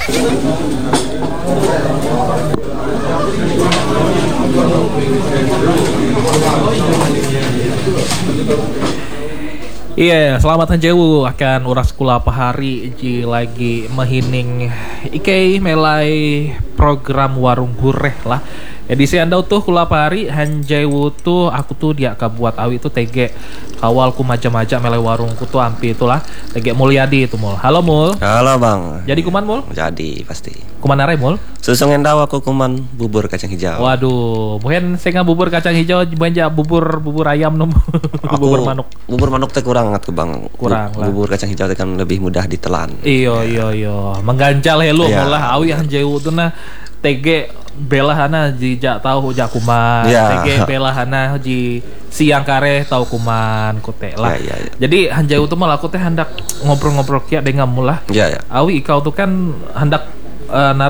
Iya, selamat hanjewu akan uras kula pahari ji lagi mehining Ike melai program warung gureh lah. Edisi anda tuh kula pahari hanjewu tuh aku tuh dia buat awi tuh tege kawal ku maja-maja melai warungku tuh ampi itulah tege Mulyadi itu mul. Halo mul. Halo bang. Jadi kuman mul? Jadi pasti. Kuman arai mul? Susung endau aku kuman bubur kacang hijau. Waduh, mungkin saya bubur kacang hijau banyak bubur ayam nom. Bubur manuk. Bubur manuk teh kurang atuh bang. Kurang lah. Bubur kacang hijau teh kan lebih mudah ditelan. Iyo, menggancal helu Iya. malah awi hanjewu tuh nah tege belahana ji jak tahu jak kuman, Iya. tege belahana ji siang kare tahu kuman kote lah. Iya. Jadi hanjewu tuh malah aku teh hendak ngobrol-ngobrol kia dengan mulah. Iya. Awi kau tuh kan hendak